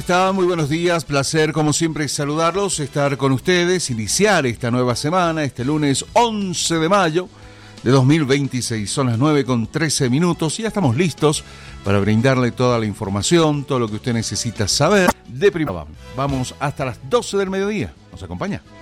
Está, muy buenos días, placer como siempre saludarlos, estar con ustedes, iniciar esta nueva semana, este lunes 11 de mayo de 2026. Son las 9:13 y ya estamos listos para brindarle toda la información, todo lo que usted necesita saber de primera. Vamos hasta las 12 del mediodía. ¿Nos acompaña?